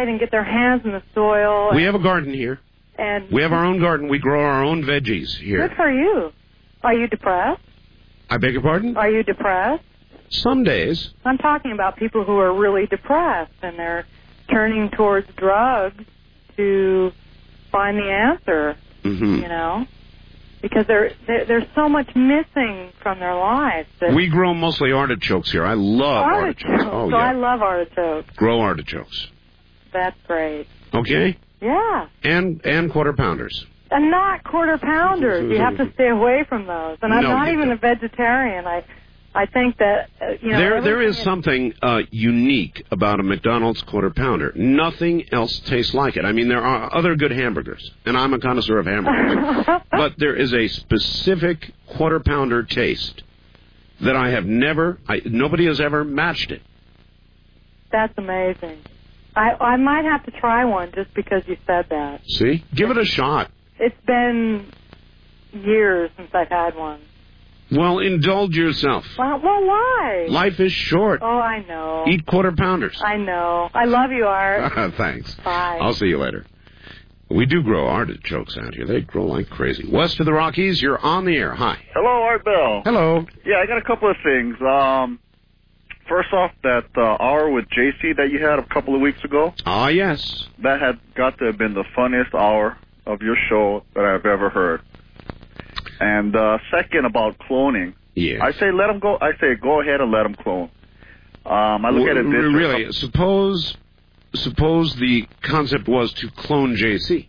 outside and get their hands in the soil. We have a garden here. And we have our own garden. We grow our own veggies here. Good for you. Are you depressed? I beg your pardon? Are you depressed? Some days. I'm talking about people who are really depressed and they're turning towards drugs to find the answer, you know, because there's so much missing from their lives. We grow mostly artichokes here. I love artichokes. Oh, so yeah. I love artichokes. Grow artichokes. That's great. Okay? Yeah. And quarter pounders. And not quarter pounders. You have to stay away from those. And I'm not even a vegetarian. I think that, there is something unique about a McDonald's quarter pounder. Nothing else tastes like it. I mean, there are other good hamburgers, and I'm a connoisseur of hamburgers. But there is a specific quarter pounder taste that I have nobody has ever matched it. That's amazing. I might have to try one just because you said that. See? Give it a shot. It's been years since I've had one. Well, indulge yourself. Well, why? Life is short. Oh, I know. Eat quarter pounders. I know. I love you, Art. Thanks. Bye. I'll see you later. We do grow artichokes out here. They grow like crazy. West of the Rockies, you're on the air. Hi. Hello, Art Bell. Hello. Yeah, I got a couple of things. First off, that hour with JC that you had a couple of weeks ago. Ah, yes. That had got to have been the funniest hour of your show that I've ever heard. And second, about cloning. Yes. I say let them go. I say go ahead and let them clone. I look at it this way. Really, suppose the concept was to clone JC.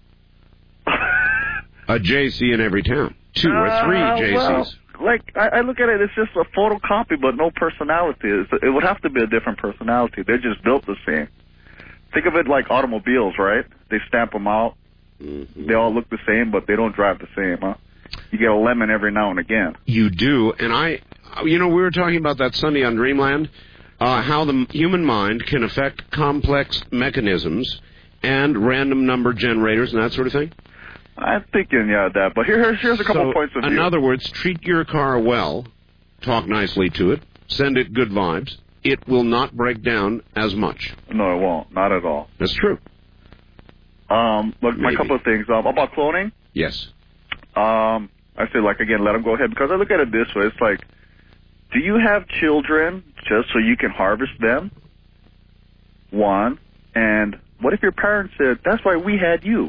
A JC in every town. 2 or 3 JCs. Well, I look at it, it's just a photocopy, but no personality. It would have to be a different personality. They're just built the same. Think of it like automobiles, right? They stamp them out. Mm-hmm. They all look the same, but they don't drive the same, huh? You get a lemon every now and again. You do, and we were talking about that Sunday on Dreamland, how the human mind can affect complex mechanisms and random number generators and that sort of thing. I'm thinking, that. But here's a couple points of view. In other words, treat your car well, talk nicely to it, send it good vibes. It will not break down as much. No, it won't. Not at all. That's true. Look, my couple of things. About cloning? Yes. I say, again, let them go ahead. Because I look at it this way. It's like, do you have children just so you can harvest them? One. And what if your parents said, that's why we had you?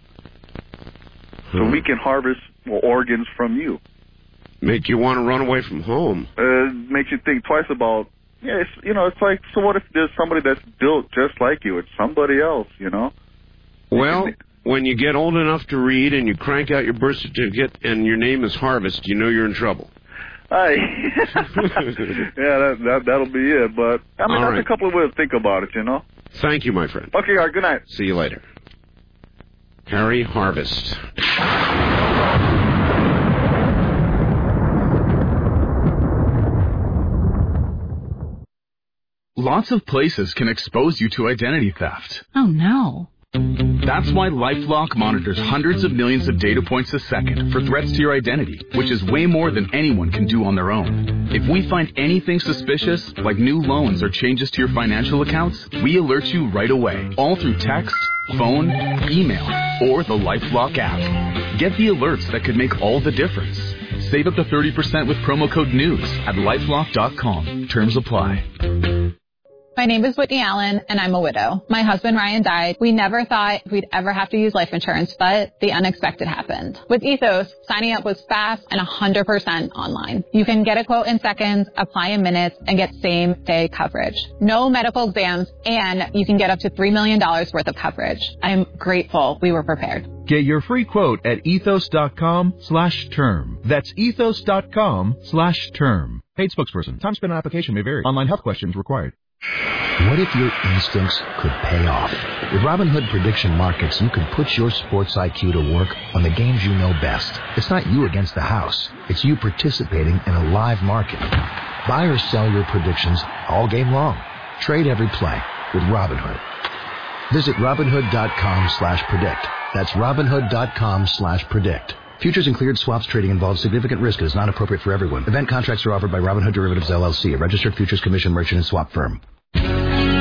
So we can harvest organs from you. Make you want to run away from home. Makes you think twice about, it's like, so what if there's somebody that's built just like you? It's somebody else, Well, when you get old enough to read and you crank out your birth certificate and your name is Harvest, you know you're in trouble. Yeah, that'll be it. But, that's a couple of ways to think about it, Thank you, my friend. Okay, all right, good night. See you later. Harry Harvest. Lots of places can expose you to identity theft. Oh, no. That's why LifeLock monitors hundreds of millions of data points a second for threats to your identity, which is way more than anyone can do on their own. If we find anything suspicious, like new loans or changes to your financial accounts, we alert you right away, all through text, phone, email, or the LifeLock app. Get the alerts that could make all the difference. Save up to 30% with promo code NEWS at LifeLock.com. Terms apply. My name is Whitney Allen, and I'm a widow. My husband, Ryan, died. We never thought we'd ever have to use life insurance, but the unexpected happened. With Ethos, signing up was fast and 100% online. You can get a quote in seconds, apply in minutes, and get same-day coverage. No medical exams, and you can get up to $3 million worth of coverage. I'm grateful we were prepared. Get your free quote at ethos.com/term. That's ethos.com/term. Paid spokesperson. Time spent on application may vary. Online health questions required. What if your instincts could pay off? With Robinhood Prediction Markets, you could put your sports IQ to work on the games you know best. It's not you against the house. It's you participating in a live market. Buy or sell your predictions all game long. Trade every play with Robinhood. Visit Robinhood.com/predict. That's Robinhood.com/predict. Futures and cleared swaps trading involves significant risk and is not appropriate for everyone. Event contracts are offered by Robinhood Derivatives LLC, a registered futures commission merchant and swap firm.